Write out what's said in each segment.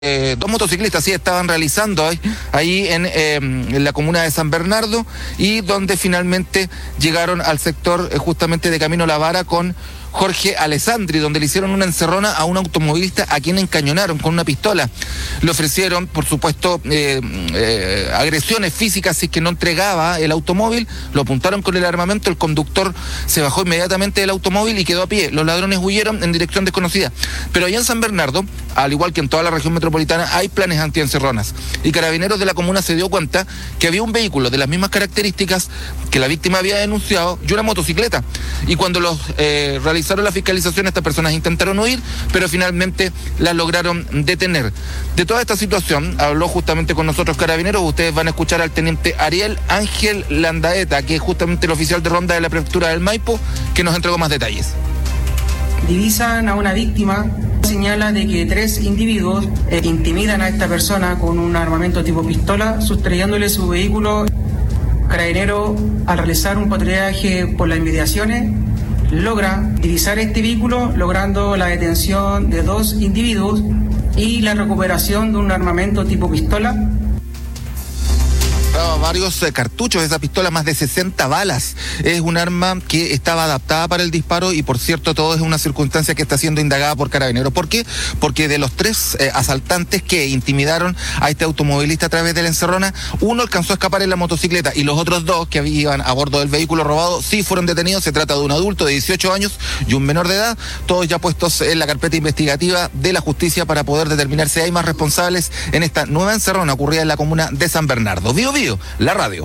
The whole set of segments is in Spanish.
dos motociclistas sí estaban realizando ahí en la comuna de San Bernardo, y donde finalmente llegaron al sector justamente de Camino La Vara con Jorge Alessandri, donde le hicieron una encerrona a un automovilista a quien encañonaron con una pistola. Le ofrecieron, por supuesto, agresiones físicas si es que no entregaba el automóvil. Lo apuntaron con el armamento, el conductor se bajó inmediatamente del automóvil y quedó a pie. Los ladrones huyeron en dirección desconocida. Pero allá en San Bernardo, al igual que en toda la región metropolitana, hay planes antiencerronas. Y Carabineros de la comuna se dio cuenta que había un vehículo de las mismas características que la víctima había denunciado y una motocicleta. Y cuando los realizaron la fiscalización, estas personas intentaron huir, pero finalmente las lograron detener. De toda esta situación habló justamente con nosotros Carabineros. Ustedes van a escuchar al teniente Ariel Ángel Landaeta, que es justamente el oficial de ronda de la prefectura del Maipo, que nos entregó más detalles. Divisan a una víctima, señala de que 3 individuos intimidan a esta persona con un armamento tipo pistola, sustrayéndole su vehículo. Carabinero, al realizar un patrullaje por las inmediaciones, logra divisar este vehículo, logrando la detención de 2 individuos y la recuperación de un armamento tipo pistola. Varios cartuchos de esa pistola, más de 60 balas. Es un arma que estaba adaptada para el disparo y, por cierto, todo es una circunstancia que está siendo indagada por Carabineros. ¿Por qué? Porque de los 3 asaltantes que intimidaron a este automovilista a través de la encerrona, uno alcanzó a escapar en la motocicleta y los otros 2 que iban a bordo del vehículo robado sí fueron detenidos. Se trata de un adulto de 18 años y un menor de edad, todos ya puestos en la carpeta investigativa de la justicia para poder determinar si hay más responsables en esta nueva encerrona ocurrida en la comuna de San Bernardo. Bio Bio, la radio.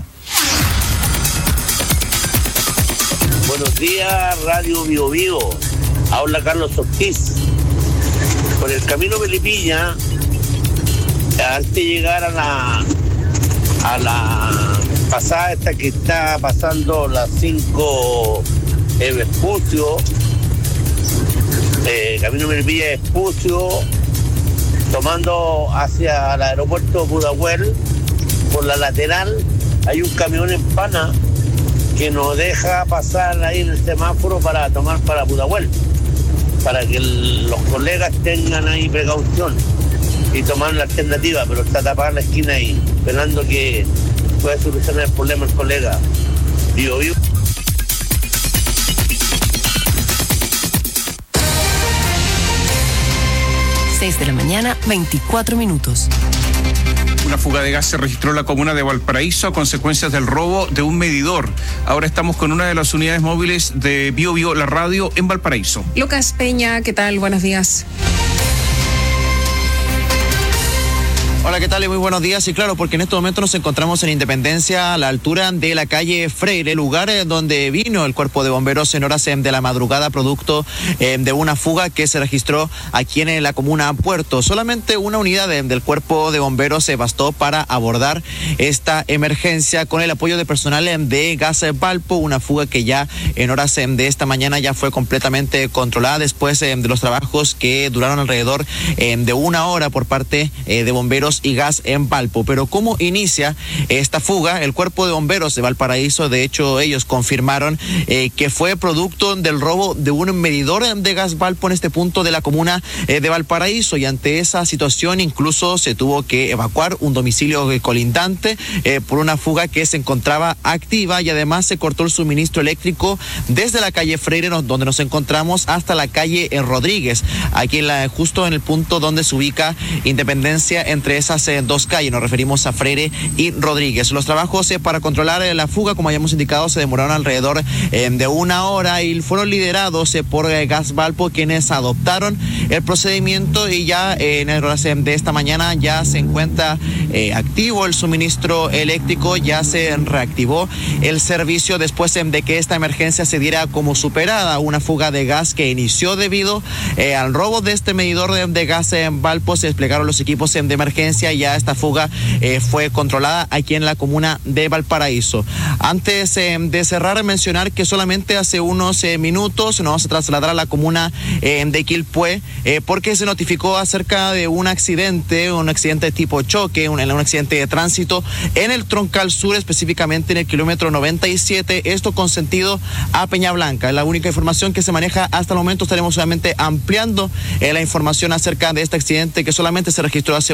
Buenos días, Radio Bio Bio. Habla Carlos Ortiz. Por el camino Melipilla, antes de llegar a la pasada esta que está pasando las 5 Vespucio, camino Melipilla Vespucio, tomando hacia el aeropuerto Pudahuel. Por la lateral hay un camión en pana que nos deja pasar ahí en el semáforo para tomar para Pudahuel, para que los colegas tengan ahí precaución y tomar la alternativa, pero está tapada la esquina ahí, esperando que pueda solucionar el problema el colega. Bio, bio. 6 de la mañana, 24 minutos. Una fuga de gas se registró en la comuna de Valparaíso a consecuencias del robo de un medidor. Ahora estamos con una de las unidades móviles de Bio Bio, la radio, en Valparaíso. Lucas Peña, ¿qué tal? Buenos días. Hola, ¿qué tal? Y muy buenos días. Y claro, porque en este momento nos encontramos en Independencia, a la altura de la calle Freire, lugar donde vino el cuerpo de bomberos en horas de la madrugada, producto de una fuga que se registró aquí en la comuna Puerto. Solamente una unidad del cuerpo de bomberos se bastó para abordar esta emergencia con el apoyo de personal de Gas Valpo, una fuga que ya en horas de esta mañana ya fue completamente controlada después de los trabajos que duraron alrededor de 1 hora por parte de bomberos y gas en Valpo. Pero ¿cómo inicia esta fuga? El cuerpo de bomberos de Valparaíso, de hecho, ellos confirmaron que fue producto del robo de un medidor de gas Valpo en este punto de la comuna de Valparaíso, y ante esa situación incluso se tuvo que evacuar un domicilio colindante por una fuga que se encontraba activa, y además se cortó el suministro eléctrico desde la calle Freire, donde nos encontramos, hasta la calle Rodríguez, aquí justo en el punto donde se ubica Independencia entre esas 2 calles. Nos referimos a Freire y Rodríguez. Los trabajos para controlar la fuga, como hayamos indicado, se demoraron alrededor de 1 hora y fueron liderados por Gas Valpo, quienes adoptaron el procedimiento, y ya en el horas de esta mañana ya se encuentra activo el suministro eléctrico, ya se reactivó el servicio después de que esta emergencia se diera como superada. Una fuga de gas que inició debido al robo de este medidor de gas en Valpo. Se desplegaron los equipos de emergencia emergencia. Ya esta fuga fue controlada aquí en la comuna de Valparaíso. Antes de cerrar, mencionar que solamente hace unos minutos nos vamos a trasladar a la comuna de Quilpué porque se notificó acerca de un accidente tipo choque, un accidente de tránsito en el Troncal Sur, específicamente en el kilómetro 97, esto con sentido a Peña Blanca. Es la única información que se maneja hasta el momento. Estaremos obviamente ampliando la información acerca de este accidente que solamente se registró hace